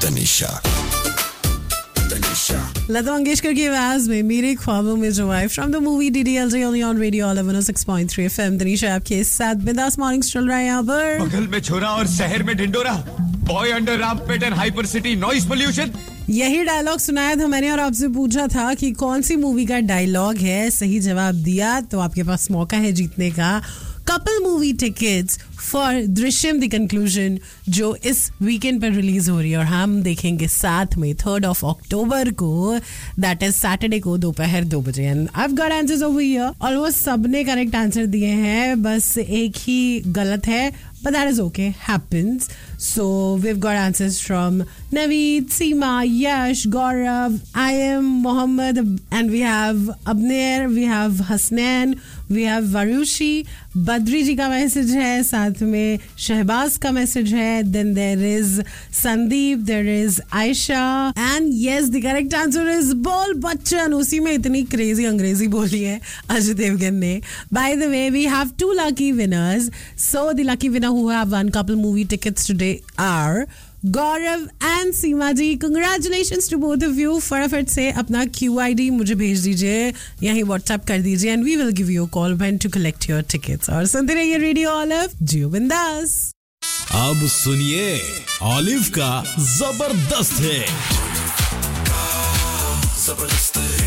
तनिषा लता मंगेशकर की आवाज में मेरे ख्वाबों में जो आए from the movie DDLJ only on radio 106.3 FM। Tanisha आपके साथ बिंदास मॉर्निंग्स चल रहा है यहाँ पर। बगल में छोरा और शहर में Dhindora, boy under Rampeth and hyper city noise pollution. यही डायलॉग सुनाया था मैंने और आपसे पूछा था कि कौन सी मूवी का डायलॉग है। सही जवाब दिया तो आपके पास मौका है जीतने का couple movie tickets for Drishyam the conclusion, जो इस वीकेंड पर रिलीज हो रही है और हम देखेंगे साथ में 3 अक्टूबर को, दैट इज सैटरडे को दोपहर 2 बजे। And I have got answers over here. Almost सबने करेक्ट आंसर दिए हैं, बस एक ही गलत है, but that is okay, happens. So we've got answers from Naveed, Seema, Yash, Gaurav, I am Mohammed, and we have Abner, we have Hasnan, we have Varushi, Badri ji का message है, साथ में शहबाज का मैसेज है, then there is Sandeep, there is Aisha, and yes, the correct answer is बोल बच्चन। उसी में इतनी क्रेजी अंग्रेजी बोली है अजय देवगन ने। By the way, we have 2 lucky winners. So the lucky winner who have won couple movie tickets today are Gaurav and Seema ji. Congratulations to both of you. फटाफट से अपना QID मुझे भेज दीजिए, यहीं WhatsApp कर दीजिए, and we will give you a call when to collect your tickets. और सुनते रहिए रेडियो ऑलिव, जियो बिंदास। अब सुनिए ऑलिव का जबरदस्त है।